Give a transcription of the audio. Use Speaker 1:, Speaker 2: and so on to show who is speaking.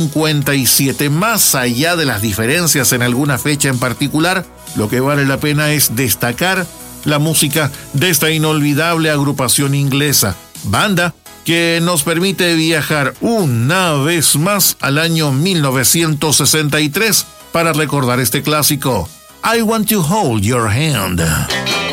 Speaker 1: 57. Más allá de las diferencias en alguna fecha en particular, lo que vale la pena es destacar la música de esta inolvidable agrupación inglesa, banda que nos permite viajar una vez más al año 1963 para recordar este clásico, I Want to Hold Your Hand.